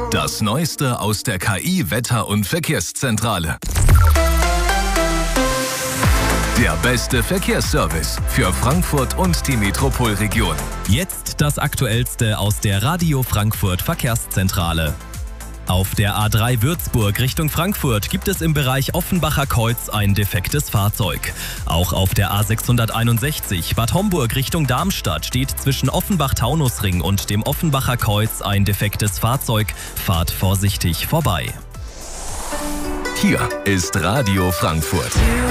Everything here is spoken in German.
Das Neueste aus der KI Wetter- und Verkehrszentrale. Der beste Verkehrsservice für Frankfurt und die Metropolregion. Jetzt das Aktuellste aus der Radio Frankfurt Verkehrszentrale. Auf der A3 Würzburg Richtung Frankfurt gibt es im Bereich Offenbacher Kreuz ein defektes Fahrzeug. Auch auf der A661 Bad Homburg Richtung Darmstadt steht zwischen Offenbach-Taunusring und dem Offenbacher Kreuz ein defektes Fahrzeug. Fahrt vorsichtig vorbei. Hier ist Radio Frankfurt.